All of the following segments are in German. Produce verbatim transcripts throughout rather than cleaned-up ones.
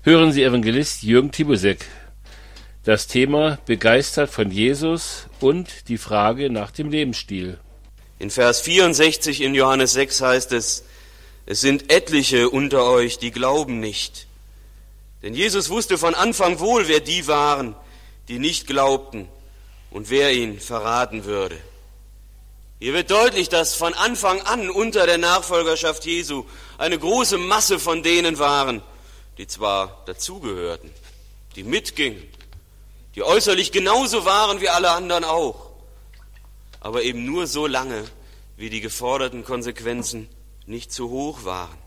hören Sie Evangelist Jürgen Tibusek. Das Thema begeistert von Jesus und die Frage nach dem Lebensstil. In Vers vierundsechzig in Johannes sechs heißt es, es sind etliche unter euch, die glauben nicht. Denn Jesus wusste von Anfang wohl, wer die waren, die nicht glaubten und wer ihn verraten würde. Hier wird deutlich, dass von Anfang an unter der Nachfolgerschaft Jesu eine große Masse von denen waren, die zwar dazugehörten, die mitgingen, die äußerlich genauso waren wie alle anderen auch, aber eben nur so lange, wie die geforderten Konsequenzen nicht zu hoch waren.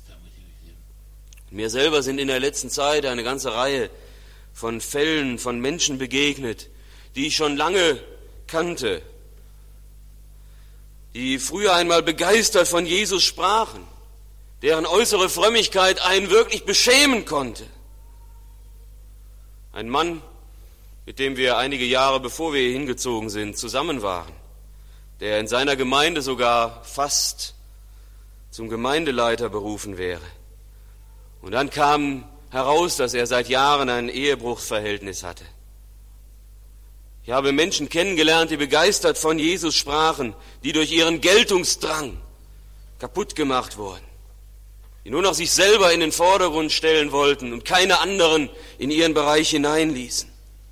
Mir selber sind in der letzten Zeit eine ganze Reihe von Fällen, von Menschen begegnet, die ich schon lange kannte, die früher einmal begeistert von Jesus sprachen, deren äußere Frömmigkeit einen wirklich beschämen konnte. Ein Mann, mit dem wir einige Jahre bevor wir hier hingezogen sind, zusammen waren, der in seiner Gemeinde sogar fast zum Gemeindeleiter berufen wäre. Und dann kam heraus, dass er seit Jahren ein Ehebruchsverhältnis hatte. Ich habe Menschen kennengelernt, die begeistert von Jesus sprachen, die durch ihren Geltungsdrang kaputt gemacht wurden, die nur noch sich selber in den Vordergrund stellen wollten und keine anderen in ihren Bereich hineinließen.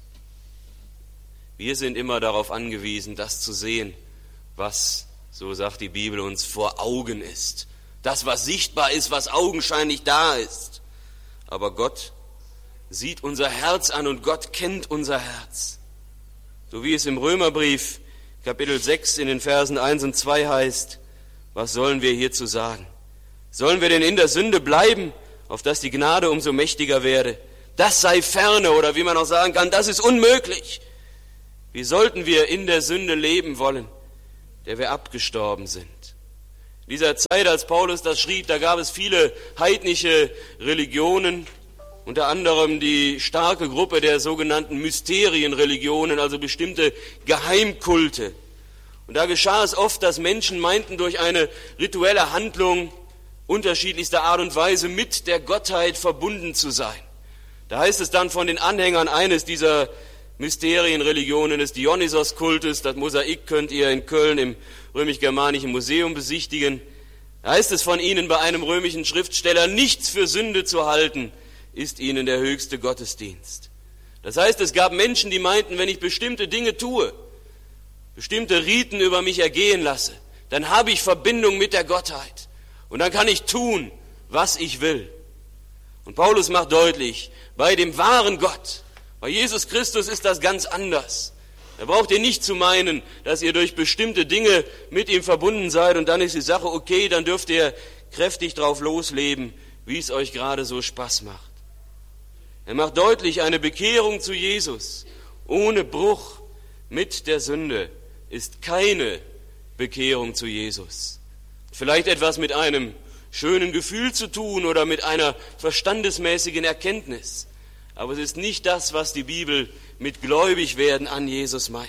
Wir sind immer darauf angewiesen, das zu sehen, was, so sagt die Bibel, uns vor Augen ist. Das, was sichtbar ist, was augenscheinlich da ist. Aber Gott sieht unser Herz an und Gott kennt unser Herz. So wie es im Römerbrief Kapitel sechs in den Versen eins und zwei heißt, was sollen wir hierzu sagen? Sollen wir denn in der Sünde bleiben, auf dass die Gnade umso mächtiger werde? Das sei ferne, oder wie man auch sagen kann, das ist unmöglich. Wie sollten wir in der Sünde leben wollen, der wir abgestorben sind? In dieser Zeit, als Paulus das schrieb, da gab es viele heidnische Religionen, unter anderem die starke Gruppe der sogenannten Mysterienreligionen, also bestimmte Geheimkulte. Und da geschah es oft, dass Menschen meinten, durch eine rituelle Handlung unterschiedlichster Art und Weise mit der Gottheit verbunden zu sein. Da heißt es dann von den Anhängern eines dieser Mysterienreligionen, des Dionysos-Kultes, das Mosaik könnt ihr in Köln im römisch-germanischen Museum besichtigen. Da heißt es von ihnen bei einem römischen Schriftsteller, nichts für Sünde zu halten, ist ihnen der höchste Gottesdienst. Das heißt, es gab Menschen, die meinten, wenn ich bestimmte Dinge tue, bestimmte Riten über mich ergehen lasse, dann habe ich Verbindung mit der Gottheit. Und dann kann ich tun, was ich will. Und Paulus macht deutlich, bei dem wahren Gott, bei Jesus Christus ist das ganz anders. Da braucht ihr nicht zu meinen, dass ihr durch bestimmte Dinge mit ihm verbunden seid und dann ist die Sache okay, dann dürft ihr kräftig drauf losleben, wie es euch gerade so Spaß macht. Er macht deutlich, eine Bekehrung zu Jesus ohne Bruch mit der Sünde ist keine Bekehrung zu Jesus. Vielleicht etwas mit einem schönen Gefühl zu tun oder mit einer verstandesmäßigen Erkenntnis. Aber es ist nicht das, was die Bibel mit Gläubigwerden an Jesus meint.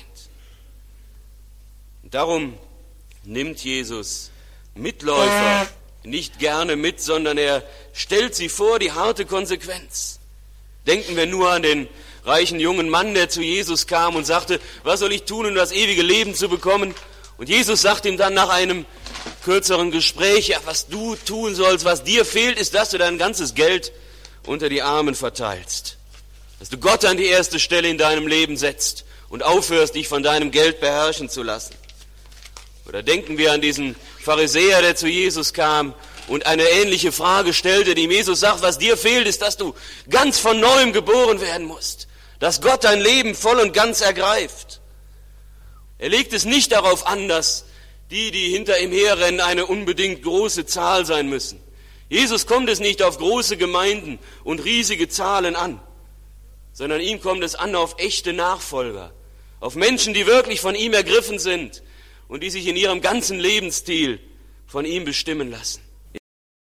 Und darum nimmt Jesus Mitläufer nicht gerne mit, sondern er stellt sie vor die harte Konsequenz. Denken wir nur an den reichen jungen Mann, der zu Jesus kam und sagte, was soll ich tun, um das ewige Leben zu bekommen? Und Jesus sagt ihm dann nach einem kürzeren Gespräch, ja, was du tun sollst, was dir fehlt, ist, dass du dein ganzes Geld unter die Armen verteilst. Dass du Gott an die erste Stelle in deinem Leben setzt und aufhörst, dich von deinem Geld beherrschen zu lassen. Oder denken wir an diesen Pharisäer, der zu Jesus kam und eine ähnliche Frage stellte, die ihm Jesus sagt, was dir fehlt, ist, dass du ganz von Neuem geboren werden musst. Dass Gott dein Leben voll und ganz ergreift. Er legt es nicht darauf an, dass die, die hinter ihm herrennen, eine unbedingt große Zahl sein müssen. Jesus kommt es nicht auf große Gemeinden und riesige Zahlen an, sondern ihm kommt es an auf echte Nachfolger, auf Menschen, die wirklich von ihm ergriffen sind und die sich in ihrem ganzen Lebensstil von ihm bestimmen lassen.